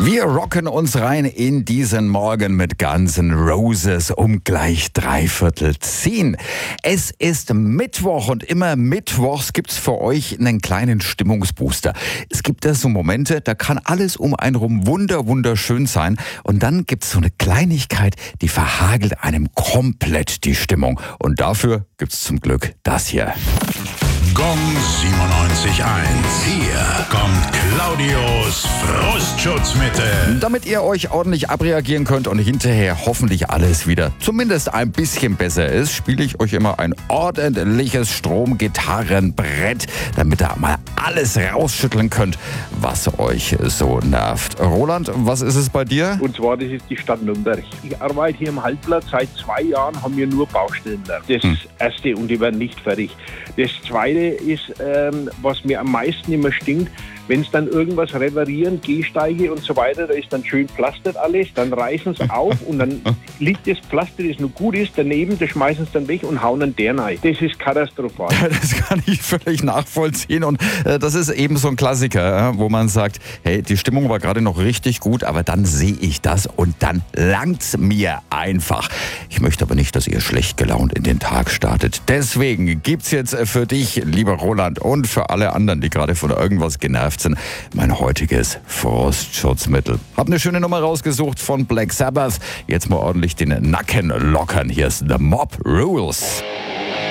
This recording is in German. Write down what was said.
Wir rocken uns rein in diesen Morgen mit Guns N' Roses um gleich 9:45. Es ist Mittwoch und immer mittwochs gibt's für euch einen kleinen Stimmungsbooster. Es gibt da so Momente, da kann alles um einen rum wunderschön sein und dann gibt's so eine Kleinigkeit, die verhagelt einem komplett die Stimmung. Und dafür gibt's zum Glück das hier. Gong 97.1. Hier kommt Claudios Frustschutzmittel. Damit ihr euch ordentlich abreagieren könnt und hinterher hoffentlich alles wieder zumindest ein bisschen besser ist, spiele ich euch immer ein ordentliches Stromgitarrenbrett, damit ihr mal alles rausschütteln könnt, was euch so nervt. Roland, was ist es bei dir? Und zwar, das ist die Stadt Nürnberg. Ich arbeite hier im Halbplatz. Seit 2 Jahren haben wir nur Baustellen da. Das erste, und die werden nicht fertig. Das zweite ist, was mir am meisten immer stinkt, wenn es dann irgendwas reparieren, Gehsteige und so weiter, da ist dann schön pflastert alles, dann reißen sie auf und dann liegt das Pflaster, das noch gut ist, daneben, das schmeißen sie dann weg und hauen dann der rein. Das ist katastrophal. Das kann ich völlig nachvollziehen und das ist eben so ein Klassiker, wo man sagt, hey, die Stimmung war gerade noch richtig gut, aber dann sehe ich das und dann langt's mir einfach. Ich möchte aber nicht, dass ihr schlecht gelaunt in den Tag startet. Deswegen gibt's jetzt für dich, lieber Roland, und für alle anderen, die gerade von irgendwas genervt sind, mein heutiges Frustschutzmittel. Hab eine schöne Nummer rausgesucht von Black Sabbath. Jetzt mal ordentlich den Nacken lockern. Hier ist The Mob Rules.